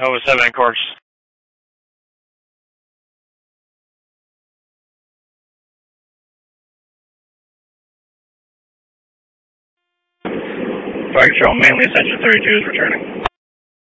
Oh, 7 course. Fire Control, mainly Ascension 32 is returning.